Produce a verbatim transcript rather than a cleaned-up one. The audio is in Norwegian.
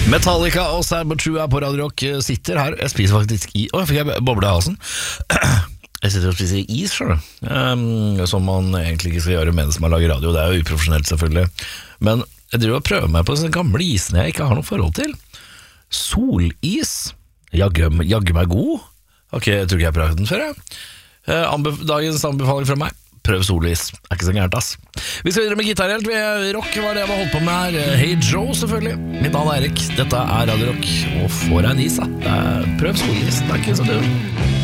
Metallica og Sad But True er på Radio Rock. Sitter her, jeg spiser faktisk i Åh, jeg fikk jeg boble i halsen. Jeg sitter og spiser is, skjønner du, um, som man egentlig ikke skal gjøre mens man lager radio. Det er jo uprofesjonelt selvfølgelig. Men jeg driver og prøver meg på sånne gamle isene jeg ikke har noe forhold til. Solis. Jagge, jagge meg god. Ok, jeg tror ikke jeg har prøvd den før jeg. uh, anbef Dagens anbefaling fra meg: prøv solis, er ikke så gærent, ass. Vi skal videre med gitarhelt. Rock var det jeg var holdt på med her. Hey Joe, selvfølgelig. Mitt navn er Erik. Dette er Radio Rock. Og får deg en is, da. Prøv solis, det er ikke så dumt.